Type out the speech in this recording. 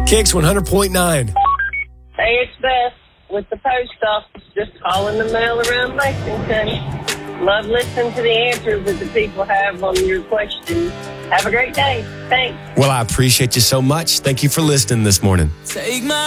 Kicks 100.9. Hey, it's Beth with the post office, just calling the mail around Lexington. Love listening to the answers that the people have on your questions. Have a great day. Thanks. Well, I appreciate you so much. Thank you for listening this morning. Take my